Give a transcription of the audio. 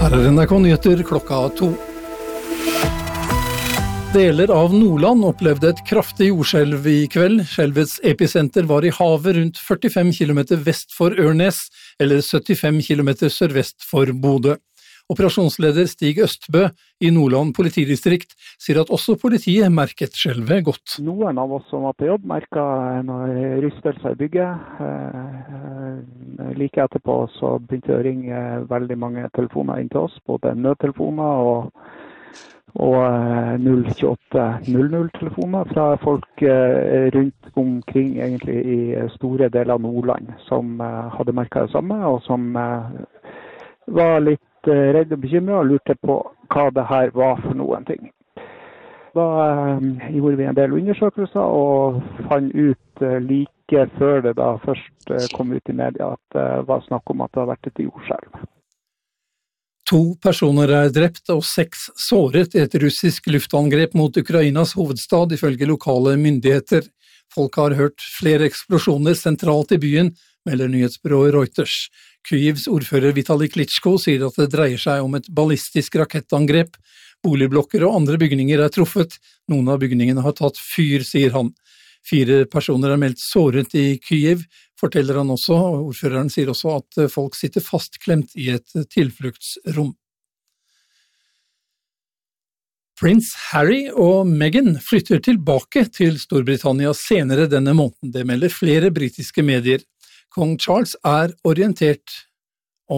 Her NRK Nyheter klokka 2. Deler av Nordland opplevde et kraftig jordskjelv i kveld. Skjelvets episenter var i havet rundt 45 km vest for Ørnes, eller 75 km sørvest for Bodø. Operasjonsleder Stig Østbø i Nordland politidistrikt sier at også politiet merket skjelvet godt. Noen av oss som var på jobb merket noen rystelser i bygget. Like etterpå så begynte det å ringe veldig mange telefoner inn til oss, både nødtelefoner og 02800-telefoner fra folk rundt omkring egentlig i store deler av Nordland som hadde merket det samme, og som var litt redd og bekymret og lurte på hva det her var for noen ting. Da gjorde vi en del undersøkelser og fant ut like før det da først kom ut i media at det var snakk om at det har vært et jordskjelv. 2 personer er drept og 6 såret i et russisk luftangrep mot Ukrainas hovedstad, ifølge lokale myndigheter. Folk har hørt flere eksplosjoner sentralt i byen, melder nyhetsbyrået Reuters. Kyivs ordfører Vitali Klitschko sier at det dreier seg om et ballistisk rakettangrep. Boligblokker og andre bygninger er truffet. Noen av bygningene har tatt fyr, sier han. 4 personer er meldt såret i Kyiv, forteller han også, og ordføreren sier også at folk sitter fastklemt i et tilfluktsrom. Prins Harry og Meghan flytter tilbake til Storbritannia senere denne måneden, det melder flere britiske medier. Kong Charles er orientert